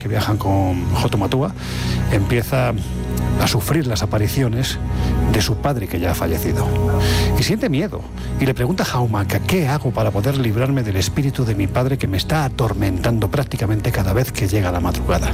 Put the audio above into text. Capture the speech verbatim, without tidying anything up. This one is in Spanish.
que viajan con Jotomatua, empieza a sufrir las apariciones de su padre que ya ha fallecido. Y siente miedo. Y le pregunta a Jaumaca, ¿qué hago para poder librarme del espíritu de mi padre que me está atormentando prácticamente cada vez que llega la madrugada?